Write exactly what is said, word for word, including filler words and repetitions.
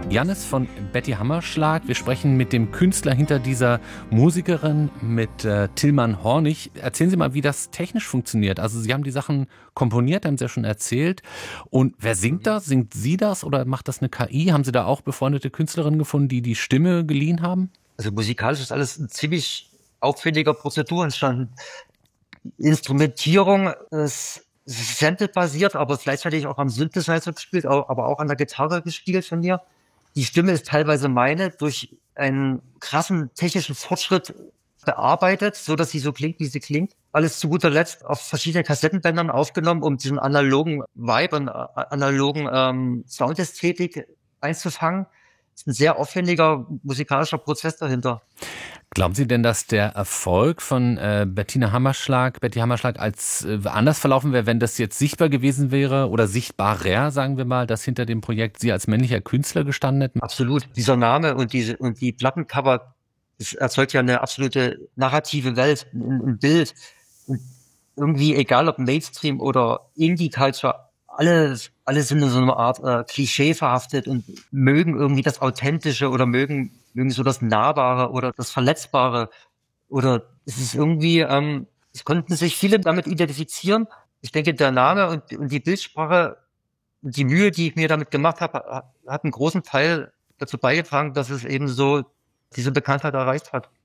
Jannis von Betty Hammerschlag. Wir sprechen mit dem Künstler hinter dieser Musikerin, mit äh, Tillmann Hornig. Erzählen Sie mal, wie das technisch funktioniert. Also Sie haben die Sachen komponiert, haben Sie ja schon erzählt. Und wer singt das? Singt Sie das oder macht das eine K I? Haben Sie da auch befreundete Künstlerinnen gefunden, die die Stimme geliehen haben? Also musikalisch ist alles ein ziemlich aufwendiger Prozedur entstanden. Instrumentierung ist sample-basiert, aber gleichzeitig auch am Synthesizer gespielt, aber auch an der Gitarre gespielt von mir. Die Stimme ist teilweise meine, durch einen krassen technischen Fortschritt bearbeitet, so dass sie so klingt, wie sie klingt. Alles zu guter Letzt auf verschiedenen Kassettenbändern aufgenommen, um diesen analogen Vibe und analogen ähm, Soundästhetik einzufangen. Das ist ein sehr aufwendiger musikalischer Prozess dahinter. Glauben Sie denn, dass der Erfolg von äh, Bettina Hammerschlag, Betty Hammerschlag als äh, anders verlaufen wäre, wenn das jetzt sichtbar gewesen wäre oder sichtbarer, sagen wir mal, dass hinter dem Projekt Sie als männlicher Künstler gestanden hätten? Absolut. Dieser Name und diese und die Plattencover, das erzeugt ja eine absolute narrative Welt, ein, ein Bild. Und irgendwie, egal ob Mainstream oder Indie-Culture, alle, alle sind in so einer Art äh, Klischee verhaftet und mögen irgendwie das Authentische oder mögen, mögen so das Nahbare oder das Verletzbare. Oder es ist irgendwie, ähm, es konnten sich viele damit identifizieren. Ich denke, der Name und, und die Bildsprache, die Mühe, die ich mir damit gemacht habe, hat einen großen Teil dazu beigetragen, dass es eben so diese Bekanntheit erreicht hat.